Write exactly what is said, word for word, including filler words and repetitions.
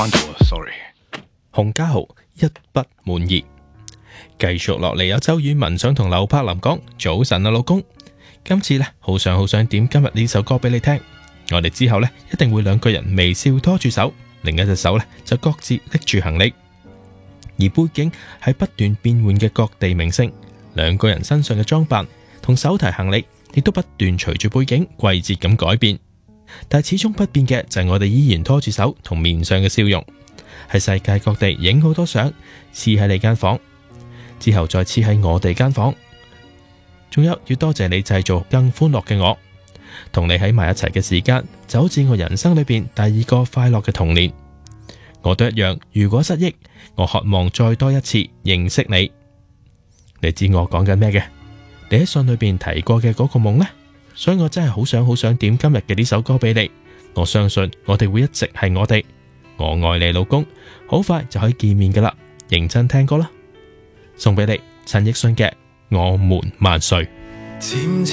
彎咗啊 ，sorry。 洪家豪一不滿意。繼續落嚟有周渝民想同劉柏霖講早晨啊，老公。今次呢，好想好想點今日呢首歌俾你聽。我哋之後呢，一定會兩個人微笑拖住手，另一隻手呢，就各自拎住行李。而背景係不斷變換嘅各地明星，兩個人身上嘅裝扮同手提行李亦都不斷隨住背景季節咁改變。但係始終不變嘅就係我哋依然拖住手同面上嘅笑容，喺世界各地影好多相，黐喺你間房，之後再黐喺我哋間房。仲有要多謝你製造更歡樂嘅我，同你喺埋一齊嘅時間就好似我人生裏邊第二個快樂嘅童年。我都一樣，如果失憶，我渴望再多一次認識你。你知我講緊咩嘅？你喺信裏邊提過嘅嗰個夢呢？所以我真係好想好想點今日嘅呢首歌俾你。我相信我哋會一直係我哋。我愛你老公，好快就可以見面噶啦。認真聽歌啦，送俾你陳奕迅嘅我們萬歲。